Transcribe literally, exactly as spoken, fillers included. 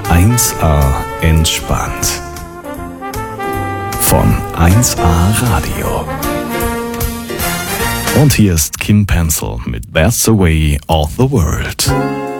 eins A entspannt. Von eins A Radio. Und hier ist Kim Pencil mit That's the Way of the World.